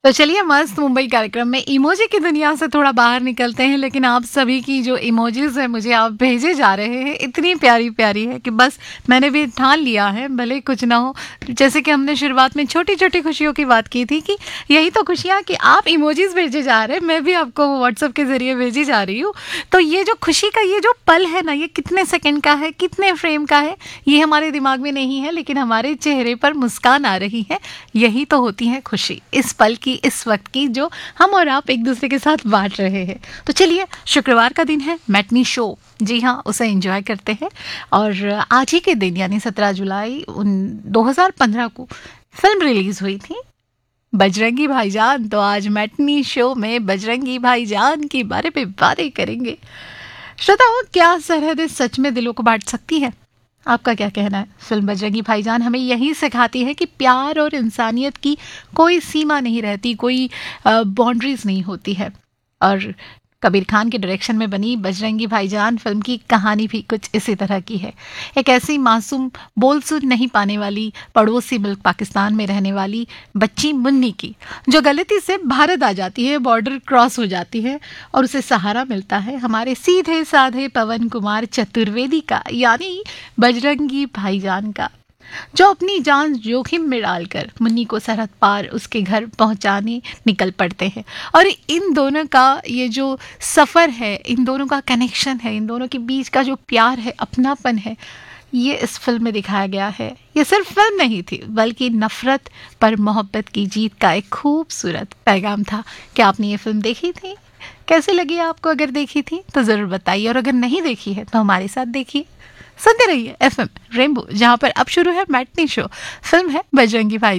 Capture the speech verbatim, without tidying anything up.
तो चलिए मस्त मुंबई कार्यक्रम में इमोजी की दुनिया से थोड़ा बाहर निकलते हैं। लेकिन आप सभी की जो इमोजीज है मुझे आप भेजे जा रहे हैं इतनी प्यारी प्यारी है कि बस मैंने भी ठान लिया है, भले कुछ ना हो। जैसे कि हमने शुरुआत में छोटी छोटी खुशियों की बात की थी कि यही तो खुशियाँ कि आप इमोजीज भेजे जा रहे हैं, मैं भी आपको व्हाट्सअप के जरिए भेजी जा रही हूँ। तो ये जो खुशी का ये जो पल है ना, ये कितने सेकेंड का है, कितने फ्रेम का है, ये हमारे दिमाग में नहीं है, लेकिन हमारे चेहरे पर मुस्कान आ रही है। यही तो होती है खुशी, इस पल की, इस वक्त की, जो हम और आप एक दूसरे के साथ बांट रहे हैं। तो चलिए, शुक्रवार का दिन है, मैटनी शो, जी हाँ, उसे एंजॉय करते हैं। और आज ही के दिन यानी सत्रह जुलाई दो हज़ार पंद्रह को फिल्म रिलीज हुई थी बजरंगी भाईजान। तो आज मैटनी शो में बजरंगी भाईजान के बारे में बातें करेंगे। श्रोताओ, क्या सरहदें सच में दिलों को बांट सकती है? आपका क्या कहना है? फिल्म बजरंगी भाईजान हमें यही सिखाती है कि प्यार और इंसानियत की कोई सीमा नहीं रहती, कोई बाउंड्रीज नहीं होती है। और कबीर खान के डायरेक्शन में बनी बजरंगी भाईजान फिल्म की कहानी भी कुछ इसी तरह की है। एक ऐसी मासूम, बोल सुन नहीं पाने वाली पड़ोसी मुल्क पाकिस्तान में रहने वाली बच्ची मुन्नी की, जो गलती से भारत आ जाती है, बॉर्डर क्रॉस हो जाती है और उसे सहारा मिलता है हमारे सीधे साधे पवन कुमार चतुर्वेदी का, यानी बजरंगी भाईजान का, जो अपनी जान जोखिम में डालकर मुन्नी को सरहद पार उसके घर पहुंचाने निकल पड़ते हैं। और इन दोनों का ये जो सफ़र है, इन दोनों का कनेक्शन है, इन दोनों के बीच का जो प्यार है, अपनापन है, ये इस फिल्म में दिखाया गया है। ये सिर्फ फिल्म नहीं थी, बल्कि नफ़रत पर मोहब्बत की जीत का एक खूबसूरत पैगाम था। क्या आपने ये फिल्म देखी थी? कैसी लगी आपको? अगर देखी थी तो ज़रूर बताइए, और अगर नहीं देखी है तो हमारे साथ देखिए। सुनते रहिए एफ एम रेनबो, जहाँ पर अब शुरू है मैटनी शो। फिल्म है बजरंगी भाई।